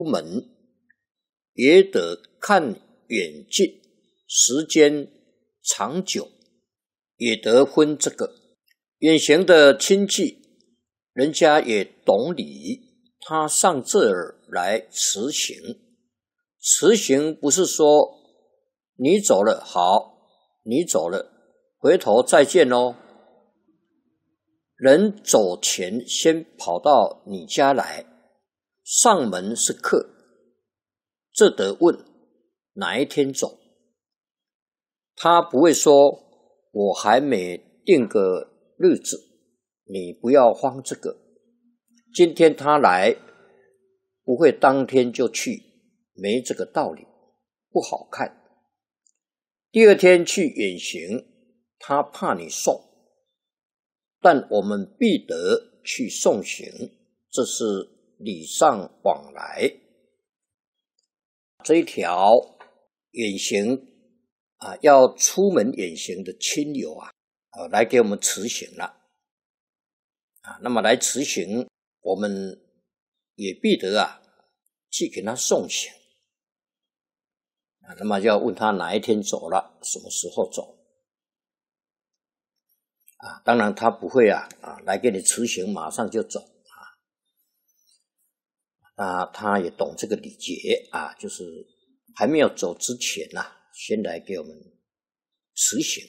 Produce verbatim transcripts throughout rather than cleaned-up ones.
出门也得看远近，时间长久也得分这个。远行的亲戚，人家也懂礼，他上这儿来辞行。辞行不是说你走了好，你走了回头再见咯。人走前先跑到你家来，上门是客，这得问哪一天走。他不会说我还没定个日子，你不要慌这个。今天他来，不会当天就去，没这个道理，不好看。第二天去远行，他怕你送，但我们必得去送行，这是礼尚往来。这一条远行啊，要出门远行的亲友啊，啊来给我们辞行了啊。那么来辞行，我们也必得啊去给他送行啊。那么要问他哪一天走了，什么时候走啊？当然他不会啊啊来给你辞行，马上就走啊。那他也懂这个礼节啊，就是还没有走之前啊，先来给我们辞行。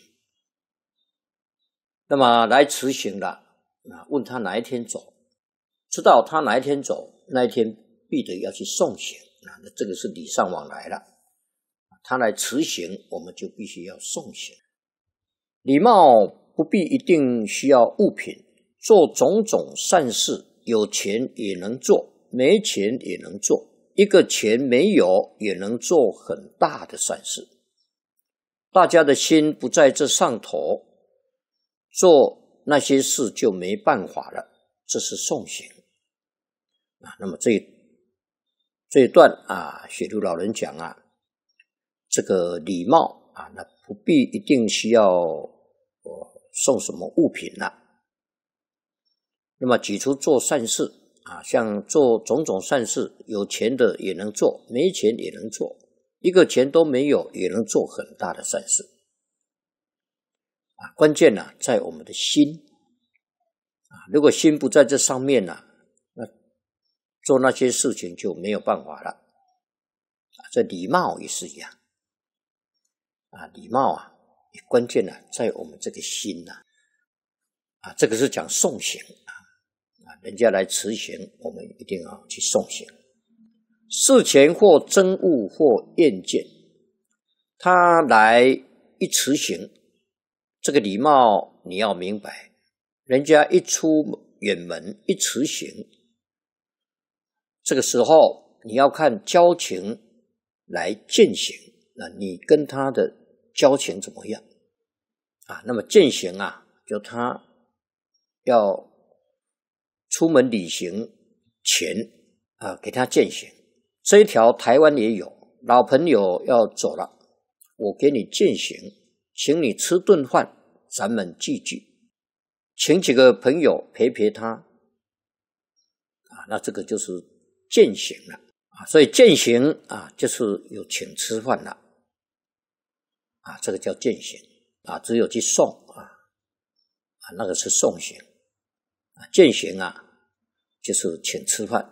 那么来辞行了啊，问他哪一天走，知道他哪一天走，那一天必得要去送行啊，那这个是礼尚往来了。他来辞行，我们就必须要送行。礼貌不必一定需要物品，做种种善事，有钱也能做，没钱也能做，一个钱没有也能做很大的善事。大家的心不在这上头，做那些事就没办法了，这是送行啊。那么这一这一段啊，雪兔老人讲啊，这个礼貌啊，那不必一定需要呃送什么物品了。那么举出做善事啊，像做种种善事，有钱的也能做，没钱也能做，一个钱都没有也能做很大的善事啊。关键呢、啊、在我们的心啊，如果心不在这上面呢、啊，那做那些事情就没有办法了啊。这礼貌也是一样啊，礼貌啊，关键呢、啊、在我们这个心呐 啊, 啊，这个是讲送行啊，啊，人家来辞行，我们一定要去送行。事前或憎恶或厌见，他来一辞行，这个礼貌你要明白，人家一出远门一辞行，这个时候你要看交情来践行，那你跟他的交情怎么样啊？那么践行啊，就他要出门旅行前啊，给他践行。这一条台湾也有，老朋友要走了，我给你践行，请你吃顿饭，咱们聚聚，请几个朋友陪陪他啊，那这个就是践行了啊。所以践行啊，就是有请吃饭了啊，这个叫践行啊。只有去送啊，啊那个是送行啊。践行啊，就是请吃饭。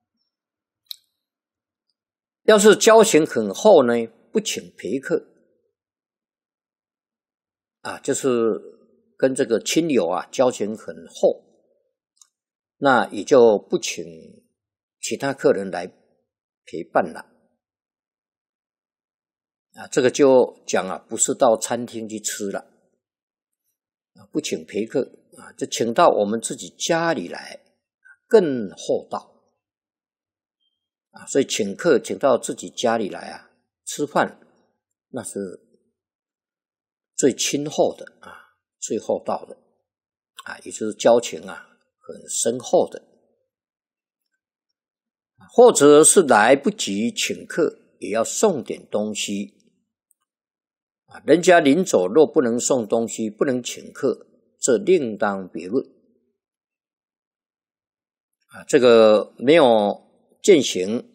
要是交情很厚呢，不请陪客啊，就是跟这个亲友啊交情很厚，那也就不请其他客人来陪伴了啊。这个就讲啊，不是到餐厅去吃了啊，不请陪客啊，就请到我们自己家里来，更厚道啊。所以请客请到自己家里来啊，吃饭那是最亲厚的啊，最厚道的啊，也就是交情啊很深厚的。或者是来不及请客，也要送点东西啊。人家临走若不能送东西，不能请客，这另当别论啊。这个没有践行